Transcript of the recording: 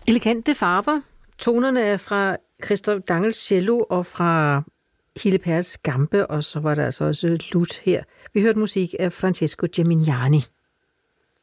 Elegante farver. Tonerne er fra Christoph Dangels cello og fra Hille Perls gambe, og så var der altså også lut her. Vi hørte musik af Francesco Gemignani.